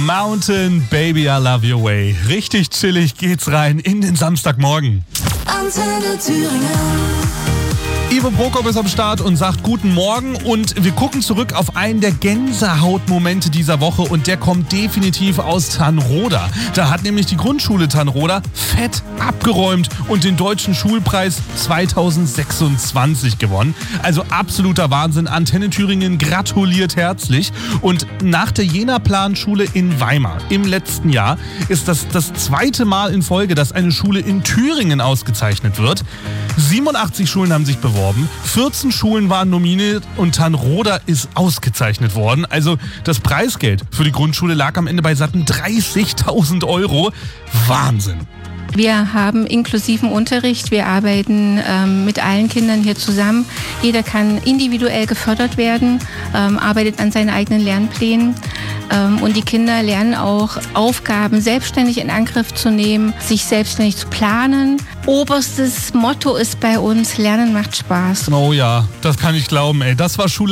Mountain, Baby, I Love Your Way. Richtig chillig geht's rein in den Samstagmorgen. Antenne Thüringen. Ivo Prokop ist am Start und sagt Guten Morgen und wir gucken zurück auf einen der Gänsehautmomente dieser Woche und der kommt definitiv aus Tannroda. Da hat nämlich die Grundschule Tannroda fett abgeräumt und den Deutschen Schulpreis 2026 gewonnen. Also absoluter Wahnsinn. Antenne Thüringen gratuliert herzlich. Und nach der Jena-Planschule in Weimar im letzten Jahr ist das zweite Mal in Folge, dass eine Schule in Thüringen ausgezeichnet wird. 87 Schulen haben sich beworben. 14 Schulen waren nominiert und Tannroda ist ausgezeichnet worden. Also das Preisgeld für die Grundschule lag am Ende bei satten 30.000 €. Wahnsinn. Wir haben inklusiven Unterricht. Wir arbeiten mit allen Kindern hier zusammen. Jeder kann individuell gefördert werden, arbeitet an seinen eigenen Lernplänen. Und die Kinder lernen auch Aufgaben selbstständig in Angriff zu nehmen, sich selbstständig zu planen. Oberstes Motto ist bei uns, Lernen macht Spaß. Oh ja, das kann ich glauben, ey. Das war Schule